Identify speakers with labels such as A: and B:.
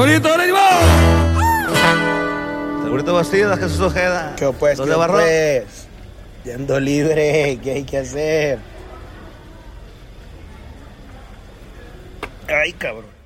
A: Segurito del animal.
B: Segurito Bastidas, Jesús Ojeda.
C: ¿Qué pues?
B: ¿Dónde
C: ¿Qué
B: Barro?
C: pues? Yendo libre, ¿qué hay que hacer? Ay, cabrón.